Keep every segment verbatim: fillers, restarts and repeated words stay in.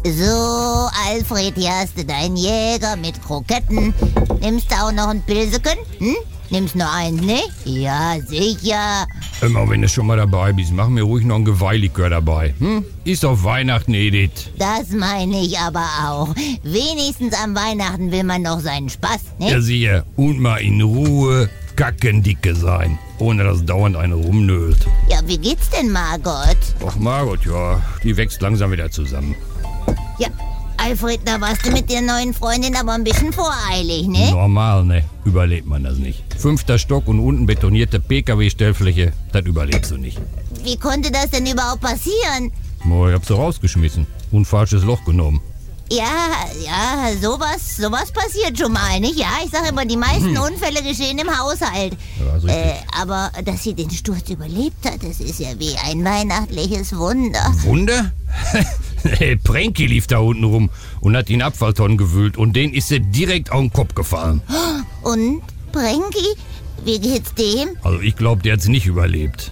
So, Alfred, hier hast du deinen Jäger mit Kroketten. Nimmst du auch noch ein Pilseken? Hm? Nimmst nur eins, ne? Ja, sicher. Immer wenn du schon mal dabei bist, mach mir ruhig noch ein Geweihlikör dabei. Hm? Ist auf Weihnachten, Edith. Das meine ich aber auch. Wenigstens am Weihnachten will man noch seinen Spaß, ne? Ja, sicher. Und mal in Ruhe kackendicke sein. Ohne dass dauernd eine rumnölt. Ja, wie geht's denn, Margot? Ach, Margot, ja. Die wächst langsam wieder zusammen. Ja, Alfred, da warst du mit der neuen Freundin aber ein bisschen voreilig, ne? Normal, ne? Überlebt man das nicht. Fünfter Stock und unten betonierte P K W-Stellfläche, das überlebst du nicht. Wie konnte das denn überhaupt passieren? Oh, ich hab sie rausgeschmissen und falsches Loch genommen. Ja, ja, sowas, sowas passiert schon mal, nicht? Ja, ich sag immer, die meisten hm. Unfälle geschehen im Haushalt. Ja, ist richtig. Äh, aber dass sie den Sturz überlebt hat, das ist ja wie ein weihnachtliches Wunder. Wunder? Hey, Pranky lief da unten rum und hat in Abfalltonnen gewühlt und den ist sie direkt auf den Kopf gefallen. Und, Pranky, wie geht's dem? Also ich glaube, der hat's nicht überlebt.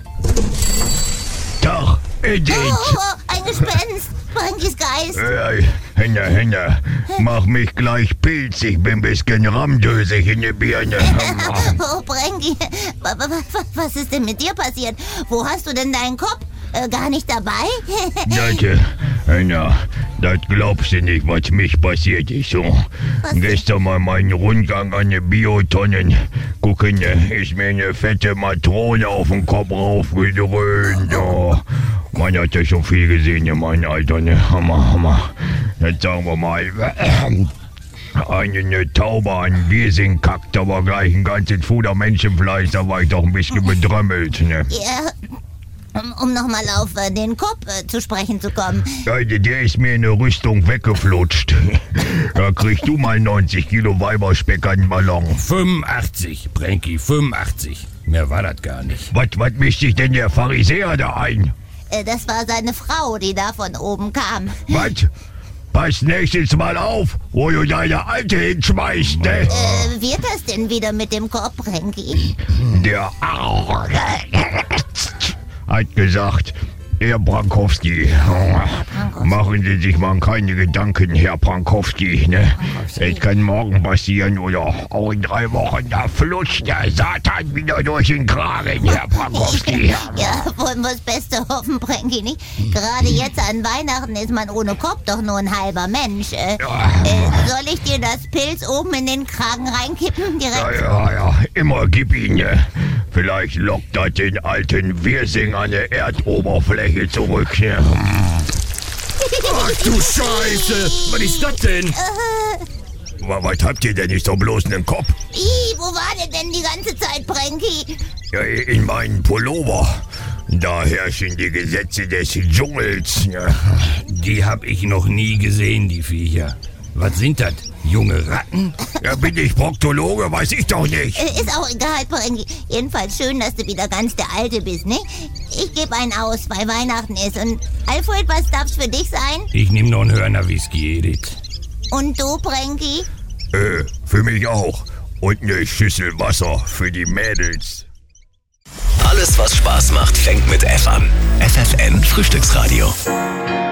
Doch, Edith! Oh, ein Gespenst! Prankys Geist! Äh, Hände, Hände, mach mich gleich pilzig, bin bisschen ramdösig in der Birne. Oh, Pranky, was ist denn mit dir passiert? Wo hast du denn deinen Kopf? Äh, gar nicht dabei? Das, Hände, das glaubst du nicht, was mich passiert ist. So. Gestern mal meinen Rundgang an den Biotonnen. Gucken, ist mir eine fette Matrone auf den Kopf raufgedröhnt. Oh. Man hat ja schon viel gesehen in meinem Alter, ne? Hammer, Hammer. Jetzt sagen wir mal, eine, eine Taube an Wirsing kackt, aber gleich ein ganzes Fuder Menschenfleisch, da war ich doch ein bisschen bedrömmelt, ne? Ja, um, um nochmal auf äh, den Kopf äh, zu sprechen zu kommen. Ja, der ist mir in der Rüstung weggeflutscht. Da kriegst du mal neunzig Kilo Weiberspeck an den Ballon. fünfundachtzig, Pranky, fünfundachtzig. Mehr war das gar nicht. Was, was mischt sich denn der Pharisäer da ein? Äh, das war seine Frau, die da von oben kam. Was? Pass nächstes Mal auf, wo du deine Alte hinschmeißt, ne? Äh, wird das denn wieder mit dem Kopf, Pranky? Der Arsch hat gesagt, Herr Brankowski, machen Sie sich mal keine Gedanken, Herr Brankowski, ne? Es kann morgen passieren oder auch in drei Wochen, da flutscht der Satan wieder durch den Kragen, Herr Brankowski. Ja, wollen wir das Beste hoffen, Pranky, nicht? Gerade jetzt an Weihnachten ist man ohne Kopf doch nur ein halber Mensch. Äh, äh, soll ich dir das Pilz oben in den Kragen reinkippen direkt? Ja, ja, ja, immer gib ihn, ne? Vielleicht lockt das den alten Wirsing an der Erdoberfläche zurück, ne? Ach du Scheiße! Was ist das denn? Äh, Was habt ihr denn nicht so bloß in den Kopf? Ih, wo war der denn die ganze Zeit, Pranky? Ja, in meinem Pullover. Da herrschen die Gesetze des Dschungels. Ja. Die hab ich noch nie gesehen, die Viecher. Was sind das? Junge Ratten? Ja, bin ich Proktologe? Weiß ich doch nicht. Äh, ist auch egal, Pranky. Jedenfalls schön, dass du wieder ganz der Alte bist, ne? Ich gebe einen aus, weil Weihnachten ist. Und Alfred, was darf's für dich sein? Ich nehm noch einen Hörner Whisky, Edith. Und du, Pranky? Äh, für mich auch. Und eine Schüssel Wasser für die Mädels. Alles, was Spaß macht, fängt mit F an. F F N Frühstücksradio.